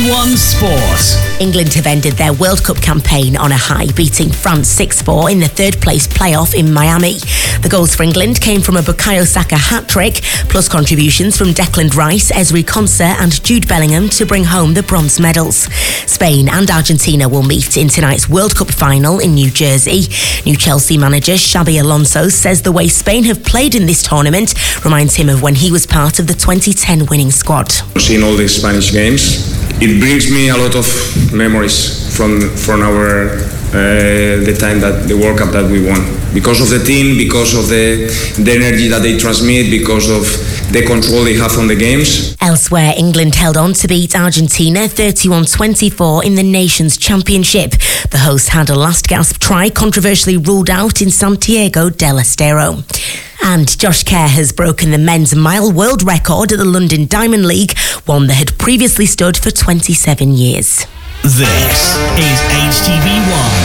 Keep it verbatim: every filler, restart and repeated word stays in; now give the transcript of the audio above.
One Sport. England have ended their World Cup campaign on a high, beating France six four in the third place playoff in Miami. The goals for England came from a Bukayo Saka hat-trick, plus contributions from Declan Rice, Ezri Konsa and Jude Bellingham to bring home the bronze medals. Spain and Argentina will meet in tonight's World Cup final in New Jersey. New Chelsea manager Xabi Alonso says the way Spain have played in this tournament reminds him of when he was part of the twenty ten winning squad. Seeing all the Spanish games, it brings me a lot of memories from from our uh, the time that the World Cup that we won, because of the team, because of the the energy that they transmit, because of the control they have on the games. Elsewhere, England held on to beat Argentina thirty-one twenty-four in the Nations Championship. The hosts had a last gasp try controversially ruled out in Santiago del Estero. And Josh Kerr has broken the men's mile world record at the London Diamond League, one that had previously stood for twenty-seven years. This is H T V one.